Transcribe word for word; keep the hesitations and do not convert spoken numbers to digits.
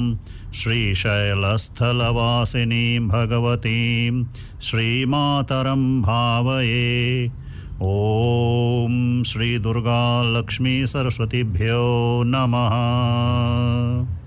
श्रीशैलस्थलवासिनीं भगवतीं श्रीमातरं भावये। ॐ श्री दुर्गा लक्ष्मी सरस्वतीभ्यो नमः।